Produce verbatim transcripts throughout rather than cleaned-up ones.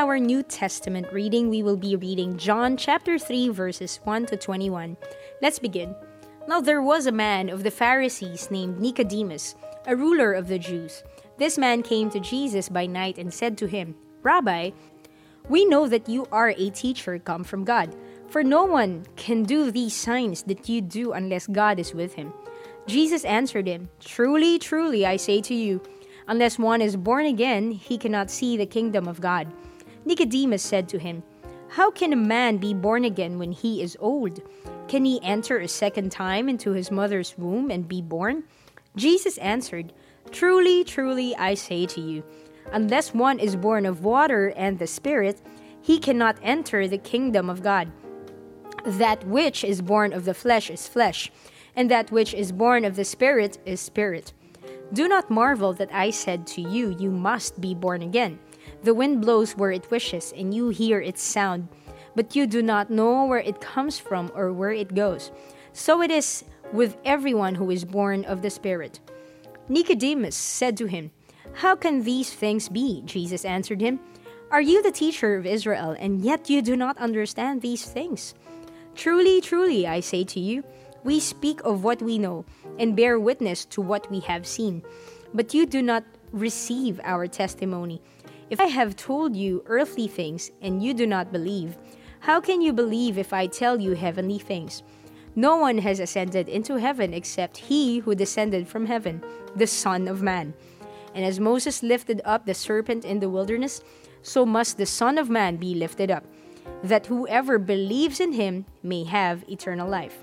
our New Testament reading, we will be reading John chapter three, verses one to twenty-one. Let's begin. Now there was a man of the Pharisees named Nicodemus, a ruler of the Jews. This man came to Jesus by night and said to him, "Rabbi, we know that you are a teacher come from God, for no one can do these signs that you do unless God is with him." Jesus answered him, "Truly, truly, I say to you, unless one is born again, he cannot see the kingdom of God." Nicodemus said to him, "How can a man be born again when he is old? Can he enter a second time into his mother's womb and be born?" Jesus answered, "Truly, truly, I say to you, unless one is born of water and the Spirit, he cannot enter the kingdom of God. That which is born of the flesh is flesh, and that which is born of the Spirit is spirit. Do not marvel that I said to you, you must be born again. The wind blows where it wishes, and you hear its sound, but you do not know where it comes from or where it goes. So it is with everyone who is born of the Spirit." Nicodemus said to him, "How can these things be?" Jesus answered him, "Are you the teacher of Israel, and yet you do not understand these things? Truly, truly, I say to you, we speak of what we know, and bear witness to what we have seen, but you do not receive our testimony. If I have told you earthly things, and you do not believe, how can you believe if I tell you heavenly things? No one has ascended into heaven except he who descended from heaven, the Son of Man. And as Moses lifted up the serpent in the wilderness, so must the Son of Man be lifted up, that whoever believes in him may have eternal life.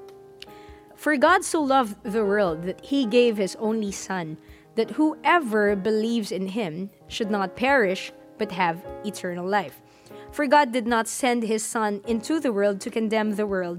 For God so loved the world that he gave his only Son, that whoever believes in him should not perish, but have eternal life. For God did not send his Son into the world to condemn the world,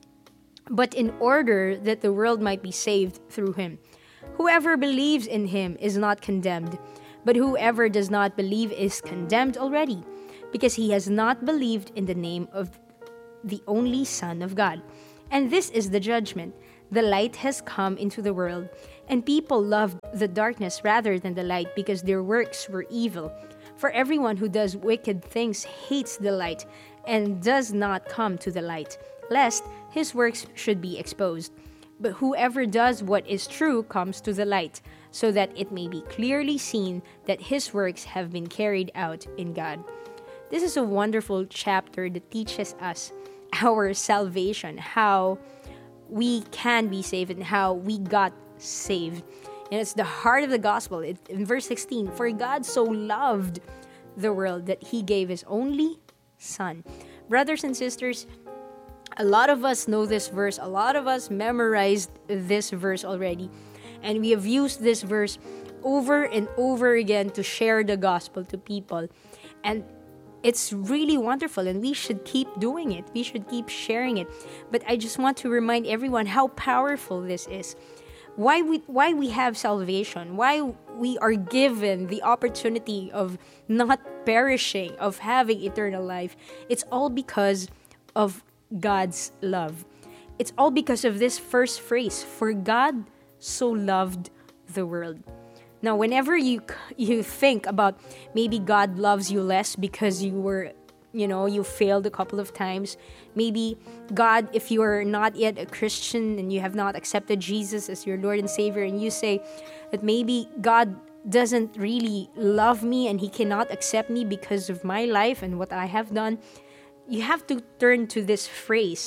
but in order that the world might be saved through him. Whoever believes in him is not condemned, but whoever does not believe is condemned already, because he has not believed in the name of the only Son of God. And this is the judgment. The light has come into the world, and people loved the darkness rather than the light, because their works were evil. For everyone who does wicked things hates the light, and does not come to the light, lest his works should be exposed. But whoever does what is true comes to the light, so that it may be clearly seen that his works have been carried out in God. This is a wonderful chapter that teaches us our salvation, how we can be saved and how we got saved. And it's the heart of the gospel. It, in verse sixteen, "For God so loved the world that he gave his only Son." Brothers and sisters, a lot of us know this verse. A lot of us memorized this verse already. And we have used this verse over and over again to share the gospel to people. And it's really wonderful, and we should keep doing it. We should keep sharing it. But I just want to remind everyone how powerful this is. Why we why we have salvation, why we are given the opportunity of not perishing, of having eternal life. It's all because of God's love. It's all because of this first phrase, "For God so loved the world." Now, whenever you you think about maybe God loves you less because you were, you know, you failed a couple of times. Maybe God, if you are not yet a Christian and you have not accepted Jesus as your Lord and Savior, and you say that maybe God doesn't really love me and he cannot accept me because of my life and what I have done, you have to turn to this phrase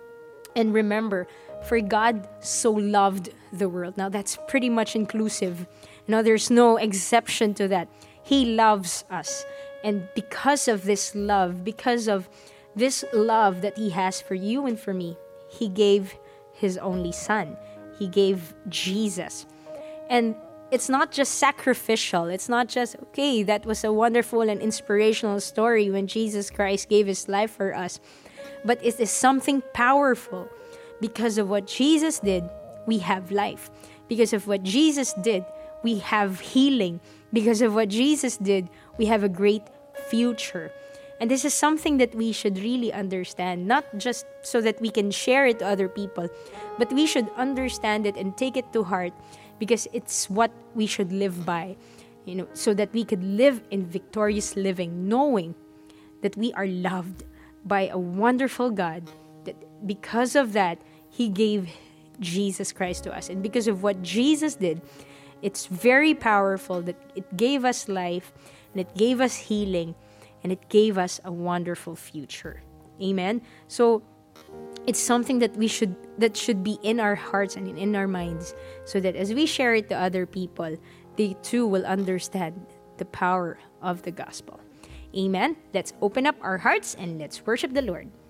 and remember, "For God so loved the world." Now, that's pretty much inclusive. Now, there's no exception to that. He loves us. And because of this love, because of this love that he has for you and for me, he gave his only Son. He gave Jesus. And it's not just sacrificial. It's not just, okay, that was a wonderful and inspirational story when Jesus Christ gave his life for us. But it is something powerful. Because of what Jesus did, we have life. Because of what Jesus did, we have healing. Because of what Jesus did, we have a great future. And this is something that we should really understand, not just so that we can share it to other people, but we should understand it and take it to heart, because it's what we should live by, you know, so that we could live in victorious living, knowing that we are loved by a wonderful God, that because of that, He gave Jesus Christ to us. And because of what Jesus did, it's very powerful that it gave us life, and it gave us healing, and it gave us a wonderful future. Amen? So, it's something that we should that should be in our hearts and in our minds, so that as we share it to other people, they too will understand the power of the gospel. Amen? Let's open up our hearts and let's worship the Lord.